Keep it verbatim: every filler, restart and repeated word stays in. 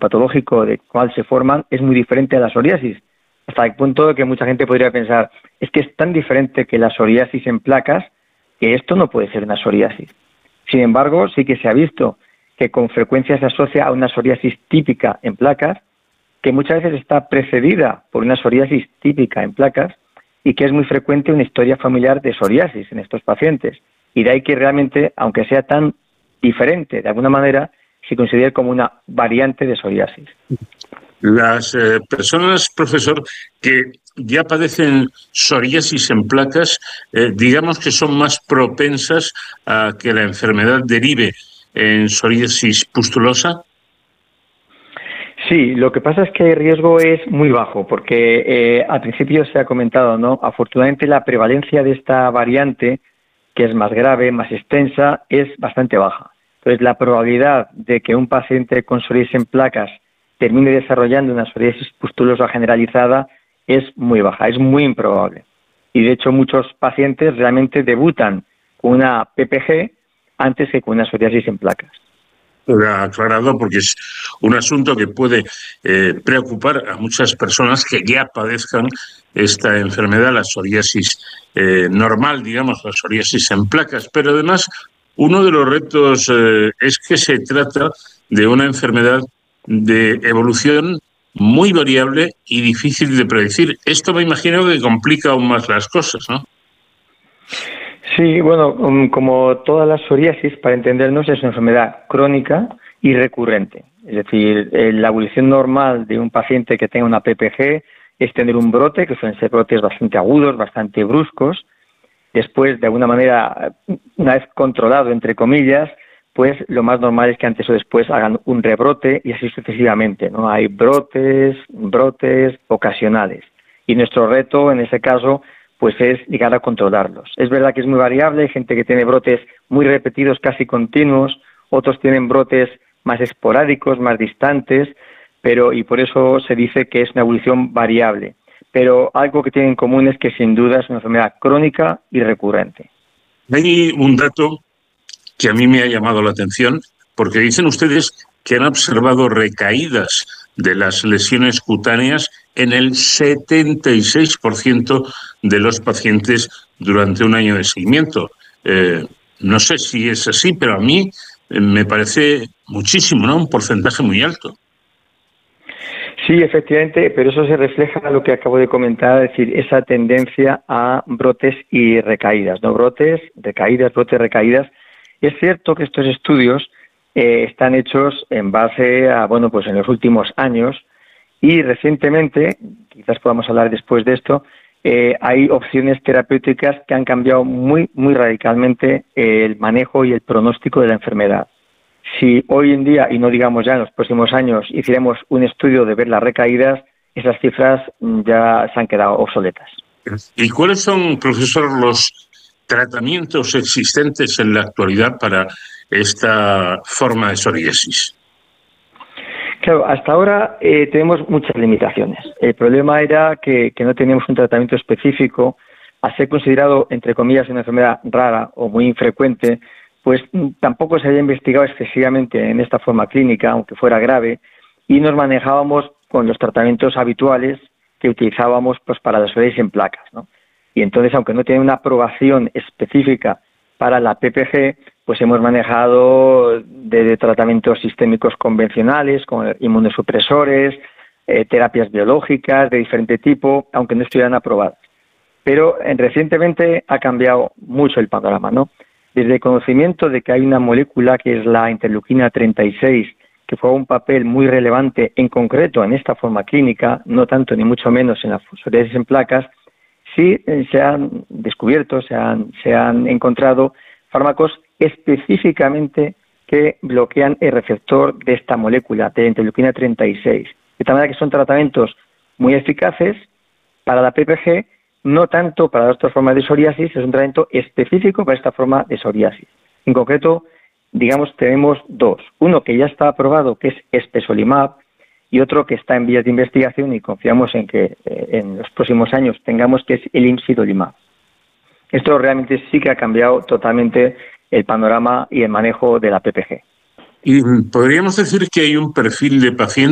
fisiopatológico de cuál se forman es muy diferente a la psoriasis, hasta el punto de que mucha gente podría pensar, es que es tan diferente que la psoriasis en placas, que esto no puede ser una psoriasis. Sin embargo, sí que se ha visto que con frecuencia se asocia a una psoriasis típica en placas, que muchas veces está precedida por una psoriasis típica en placas, y que es muy frecuente una historia familiar de psoriasis en estos pacientes. Y de ahí que realmente, aunque sea tan diferente, de alguna manera, se considere como una variante de psoriasis. Las eh, personas, profesor, que ya padecen psoriasis en placas, eh, digamos que son más propensas a que la enfermedad derive en psoriasis pustulosa. Sí, lo que pasa es que el riesgo es muy bajo, porque eh, al principio se ha comentado, ¿no? Afortunadamente la prevalencia de esta variante, que es más grave, más extensa, es bastante baja. Entonces, la probabilidad de que un paciente con psoriasis en placas termine desarrollando una psoriasis pustulosa generalizada es muy baja, es muy improbable. Y de hecho, muchos pacientes realmente debutan con una P P G antes que con una psoriasis en placas. Aclarado, porque es un asunto que puede eh, preocupar a muchas personas que ya padezcan esta enfermedad, la psoriasis eh, normal, digamos, la psoriasis en placas. Pero además, uno de los retos eh, es que se trata de una enfermedad de evolución muy variable y difícil de predecir. Esto me imagino que complica aún más las cosas, ¿no? Sí, bueno, como todas las psoriasis, para entendernos, es una enfermedad crónica y recurrente. Es decir, la evolución normal de un paciente que tenga una P P G es tener un brote, que suelen ser brotes bastante agudos, bastante bruscos. Después, de alguna manera, una vez controlado, entre comillas, pues lo más normal es que antes o después hagan un rebrote y así sucesivamente, ¿no? Hay brotes, brotes ocasionales. Y nuestro reto, en ese caso, pues es llegar a controlarlos. Es verdad que es muy variable, hay gente que tiene brotes muy repetidos, casi continuos, otros tienen brotes más esporádicos, más distantes, pero y por eso se dice que es una evolución variable. Pero algo que tienen en común es que sin duda es una enfermedad crónica y recurrente. Hay un dato que a mí me ha llamado la atención, porque dicen ustedes que han observado recaídas de las lesiones cutáneas en el setenta y seis por ciento de los pacientes durante un año de seguimiento. Eh, no sé si es así, pero a mí eh, me parece muchísimo, ¿no? Un porcentaje muy alto. Sí, efectivamente, pero eso se refleja en lo que acabo de comentar, es decir, esa tendencia a brotes y recaídas, ¿no? Brotes, recaídas, brotes, recaídas. Es cierto que estos estudios eh, están hechos en base a, bueno, pues en los últimos años y recientemente, quizás podamos hablar después de esto, eh, hay opciones terapéuticas que han cambiado muy, muy radicalmente el manejo y el pronóstico de la enfermedad. Si hoy en día, y no digamos ya en los próximos años, hiciéramos un estudio de ver las recaídas, esas cifras ya se han quedado obsoletas. ¿Y cuáles son, profesor, los tratamientos existentes en la actualidad para esta forma de psoriasis? Claro, hasta ahora eh, tenemos muchas limitaciones. El problema era que, que no teníamos un tratamiento específico. A ser considerado, entre comillas, una enfermedad rara o muy infrecuente, pues tampoco se había investigado excesivamente en esta forma clínica, aunque fuera grave, y nos manejábamos con los tratamientos habituales que utilizábamos pues para la psoriasis en placas, ¿no? Y entonces, aunque no tiene una aprobación específica para la P P G, pues hemos manejado de tratamientos sistémicos convencionales, como inmunosupresores, eh, terapias biológicas de diferente tipo, aunque no estuvieran aprobadas. Pero eh, recientemente ha cambiado mucho el panorama, ¿no? Desde el conocimiento de que hay una molécula que es la interleuquina treinta y seis, que juega un papel muy relevante en concreto en esta forma clínica, no tanto ni mucho menos en la psoriasis en placas, sí eh, se han descubierto, se han, se han encontrado fármacos específicamente que bloquean el receptor de esta molécula, de interleuquina treinta y seis. De tal manera que son tratamientos muy eficaces para la P P G, no tanto para las otras formas de psoriasis, es un tratamiento específico para esta forma de psoriasis. En concreto, digamos, tenemos dos. Uno que ya está aprobado, que es espesolimab, y otro que está en vías de investigación y confiamos en que eh, en los próximos años tengamos, que es el imsidolimab. Esto realmente sí que ha cambiado totalmente el panorama y el manejo de la P P G. Y podríamos decir que hay un perfil de paciente